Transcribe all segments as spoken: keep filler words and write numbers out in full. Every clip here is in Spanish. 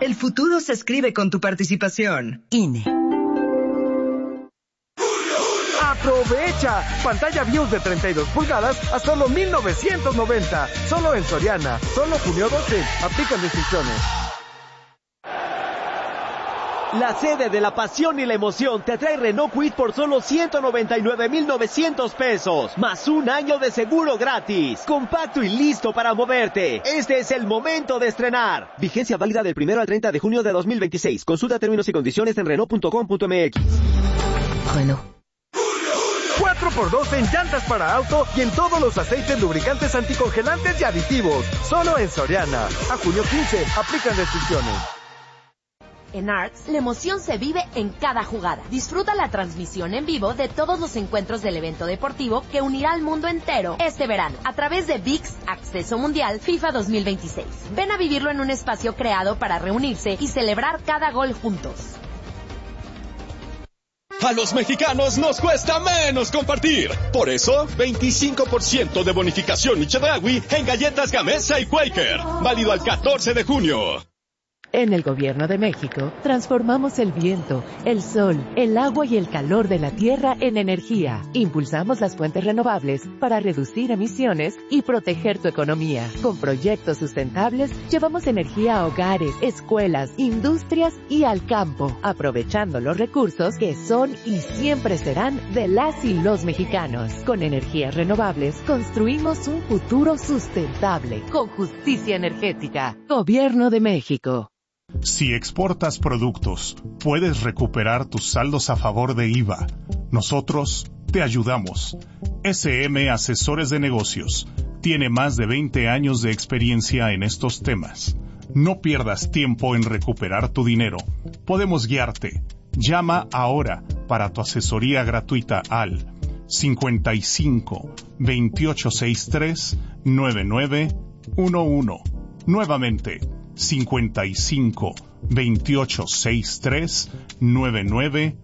El futuro se escribe con tu participación. I N E. ¡Aprovecha! Pantalla BIOS de treinta y dos pulgadas a solo mil novecientos noventa. Solo en Soriana. Solo junio doce. Aplican restricciones. La sede de la pasión y la emoción te trae Renault Kwid por solo ciento noventa y nueve mil novecientos pesos, más un año de seguro gratis. Compacto y listo para moverte. Este es el momento de estrenar. Vigencia válida del primero al treinta de junio de dos mil veintiséis. Consulta términos y condiciones en Renault punto com punto m x. Renault. cuatro por dos en llantas para auto y en todos los aceites, lubricantes, anticongelantes y aditivos. Solo en Soriana. A junio quince. Aplican restricciones. En Arts, la emoción se vive en cada jugada. Disfruta la transmisión en vivo de todos los encuentros del evento deportivo que unirá al mundo entero este verano a través de V I X Acceso Mundial FIFA dos mil veintiséis. Ven a vivirlo en un espacio creado para reunirse y celebrar cada gol juntos. A los mexicanos nos cuesta menos compartir. Por eso, veinticinco por ciento de bonificación y Chedraui en galletas Gamesa y Quaker. Válido al catorce de junio. En el Gobierno de México, transformamos el viento, el sol, el agua y el calor de la tierra en energía. Impulsamos las fuentes renovables para reducir emisiones y proteger tu economía. Con proyectos sustentables, llevamos energía a hogares, escuelas, industrias y al campo, aprovechando los recursos que son y siempre serán de las y los mexicanos. Con energías renovables, construimos un futuro sustentable, con justicia energética. Gobierno de México. Si exportas productos, puedes recuperar tus saldos a favor de I V A. Nosotros te ayudamos. S M Asesores de Negocios tiene más de veinte años de experiencia en estos temas. No pierdas tiempo en recuperar tu dinero. Podemos guiarte. Llama ahora para tu asesoría gratuita al cincuenta y cinco, veintiocho sesenta y tres, noventa y nueve once. Nuevamente, cincuenta y cinco, veintiocho sesenta y tres, noventa y nueve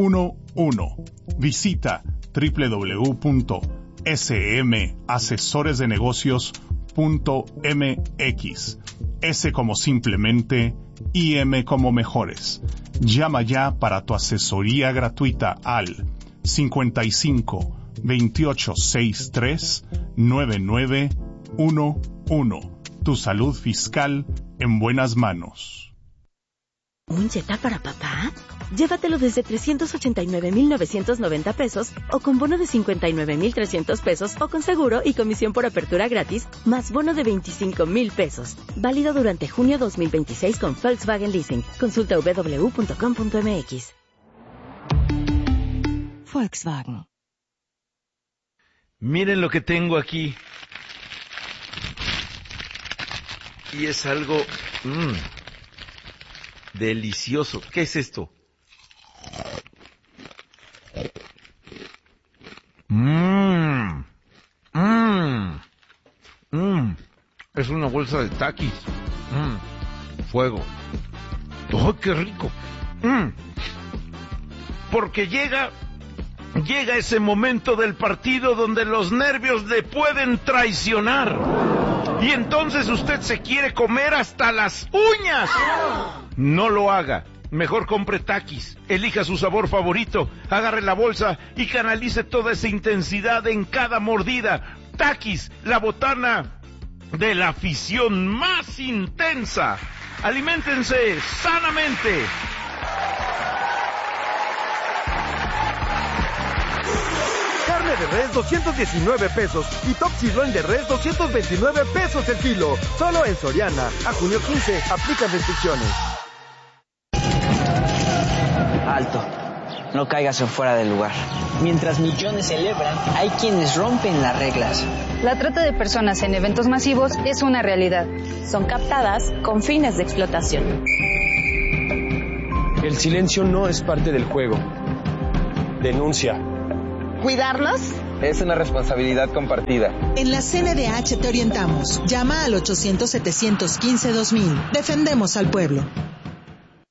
once. Visita doble u doble u doble u punto s m asesores de negocios punto m x. S como simplemente y M como mejores. Llama ya para tu asesoría gratuita al cincuenta y cinco, veintiocho sesenta y tres, noventa y nueve once. Tu salud fiscal en buenas manos. ¿Un Jetta para papá? Llévatelo desde trescientos ochenta y nueve mil novecientos noventa pesos o con bono de cincuenta y nueve mil trescientos pesos o con seguro y comisión por apertura gratis más bono de veinticinco mil pesos. Válido durante junio dos mil veintiséis con Volkswagen Leasing. Consulta doble u doble u doble u punto com punto m x. Volkswagen. Miren lo que tengo aquí. Y es algo mmm, delicioso. ¿Qué es esto? Mmm, mmm, mmm. Es una bolsa de Takis. Mmm, fuego. ¡Oh, qué rico! Mmm. Porque llega, llega ese momento del partido donde los nervios le pueden traicionar. Y entonces usted se quiere comer hasta las uñas. No lo haga. Mejor compre Takis. Elija su sabor favorito. Agarre la bolsa y canalice toda esa intensidad en cada mordida. Takis, la botana de la afición más intensa. Aliméntense sanamente. Carne de res doscientos diecinueve pesos y top sirloin de res doscientos veintinueve pesos el kilo. Solo en Soriana. A junio quince. Aplican restricciones. Alto. No caigas en fuera del lugar. Mientras millones celebran, hay quienes rompen las reglas. La trata de personas en eventos masivos es una realidad. Son captadas con fines de explotación. El silencio no es parte del juego. Denuncia. ¿Cuidarlos? Es una responsabilidad compartida. En la C N D H te orientamos. Llama al ochocientos, setecientos quince, dos mil. Defendemos al pueblo.